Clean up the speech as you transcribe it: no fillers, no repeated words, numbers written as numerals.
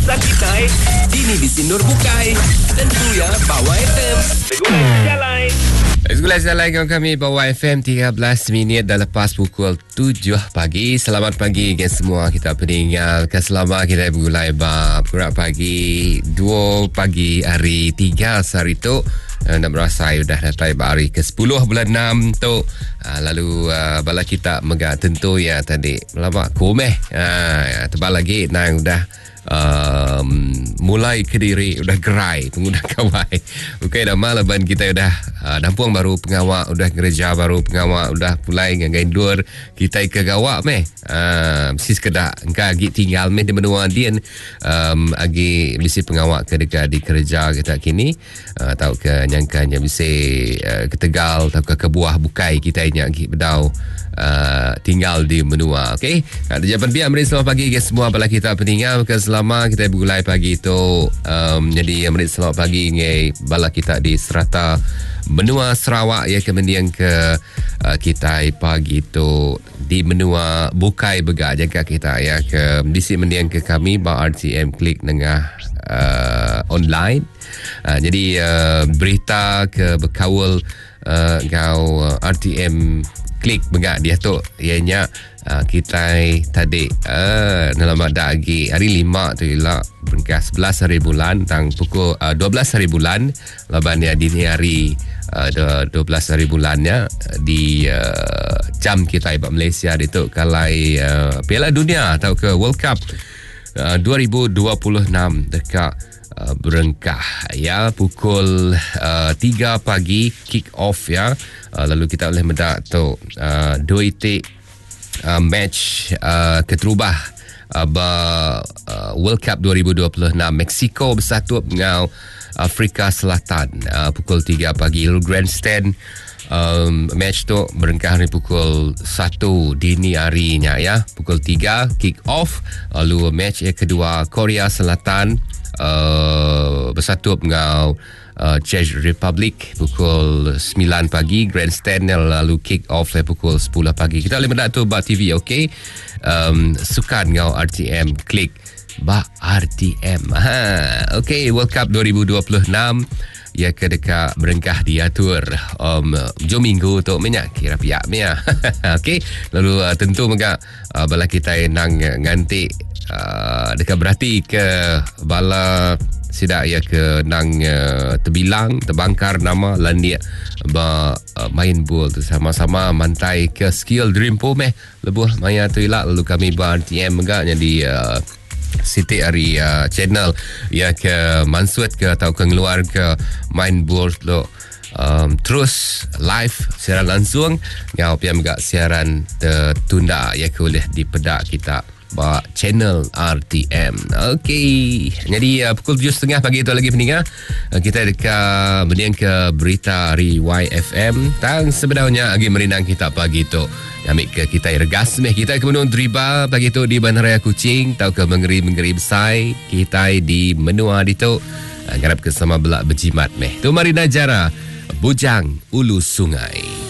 kita Dini di Sinur Bukai. Tentu ya Bawah FM. Regulasi jalan. Regulasi jalan kami Bawah FM 13 minit dah lepas pukul 7 pagi. Selamat pagi ke semua kita peninggal. Selamat kita bergulai gerak pagi 2 pagi hari 3 hari tu. Nak berasa sudah datang hari ke-10 bulan 6 tu. Lalu bala kita megak tentu ya tadi lama komeh. Tebal lagi nang udah mulai Kediri udah gerai pengguna kawai. Okey dah malaban kita udah dampung baru pengawak udah gereja baru pengawak udah mulai ngangain dur kita ke gawak meh. Mesti sekedar engka agi tinggal meh di menua dian agi mesti pengawak ke dekat di kerja kita kini tahu ke nyangkanya mesti ke Tegal tahu ke Buah Bukai kita nya agi bedau tinggal di menua. Okey ada jawapan biar mari selamat pagi ke semua bala kita peninggal ke selama kita bergulai pagi tu jadi mari selamat pagi ngai bala kita di serata benua Sarawak ya kemudian ke kita pagi tu di benua Bukai Begak jaga kita ya ke disi mendiang ke kami ba RTM klik nengah online jadi berita ke berkawal gau RTM klik Begak dia tu ianya kita tadi dalam lagi hari 5 tu ialah berkas 11 hari bulan tang pukul 12 hari bulan laban ya dini hari 12 hari bulannya di jam kita ibat Malaysia itu kalai Piala Dunia atau ke World Cup 2026 dekat Berengkah ya pukul 3 pagi kick off ya lalu kita boleh mendak tu match keterubah World Cup 2026 Mexico bersatu dengan Afrika Selatan pukul 3 pagi lalu grandstand match tu berengkah hari pukul 1 dini harinya ya pukul 3 kick off lalu match yang kedua Korea Selatan bersatu dengan Czech Republic pukul 9 pagi grandstand lalu kick off pukul 10 pagi kita boleh mendak tu Bak TV okey sukan ngau RTM klik Bak RTM okey World Cup 2026 ya ke dekat Berengkah diatur jom minggu tu minyak kira piak mia okey lalu tentu megak bala kita nang nganti dekat berarti ke bala sidak ya ke nang terbilang terbangkar nama landia main bola tu sama-sama mantai ke skill dream po meh lebuh maya tu ilak lalu kami RTM megak jadi Siti hari channel ya ke Mansuat ke atau ke ngeluar ke main bola tu terus live siaran langsung ngau pian megak siaran tertunda ya ke boleh dipedak kita channel RTM. Okey. Jadi pukul 7.30 pagi itu lagi peninggal. Kita dekat mendiang ke berita hari YFM. Tang sebenarnya lagi merinang kita pagi itu. Ambil ke kita regas meh kita ke menung Driba pagi itu di Bandaraya Kuching tahu ke mengeri besai kita di menua itu. Garap ke sama belak berjimat meh. Tu mari Najara Bujang Ulu Sungai.